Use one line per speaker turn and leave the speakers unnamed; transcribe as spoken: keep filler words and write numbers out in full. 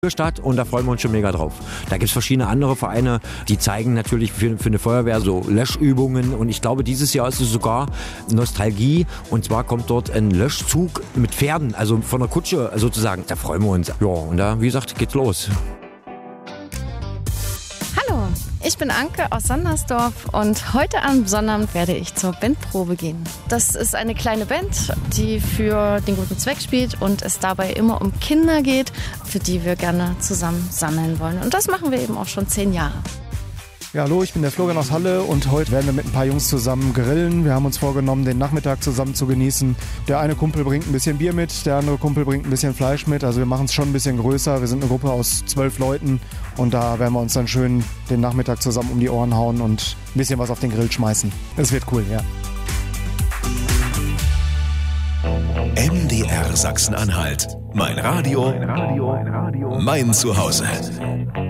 Stadt und da freuen wir uns schon mega drauf. Da gibt es verschiedene andere Vereine, die zeigen natürlich für, für eine Feuerwehr so Löschübungen und ich glaube, dieses Jahr ist es sogar Nostalgie und zwar kommt dort ein Löschzug mit Pferden, also von der Kutsche sozusagen. Da freuen wir uns. Ja, und da, wie gesagt, geht's los.
Hallo, ich bin Anke aus Sandersdorf und heute am Sonnabend werde ich zur Bandprobe gehen. Das ist eine kleine Band, die für den guten Zweck spielt und es dabei immer um Kinder geht, für die wir gerne zusammen sammeln wollen. Und das machen wir eben auch schon zehn Jahre.
Ja, hallo, ich bin der Florian aus Halle und heute werden wir mit ein paar Jungs zusammen grillen. Wir haben uns vorgenommen, den Nachmittag zusammen zu genießen. Der eine Kumpel bringt ein bisschen Bier mit, der andere Kumpel bringt ein bisschen Fleisch mit. Also wir machen es schon ein bisschen größer. Wir sind eine Gruppe aus zwölf Leuten und da werden wir uns dann schön den Nachmittag zusammen um die Ohren hauen und ein bisschen was auf den Grill schmeißen. Es wird cool, ja.
M D R Sachsen-Anhalt. Mein Radio, mein Zuhause.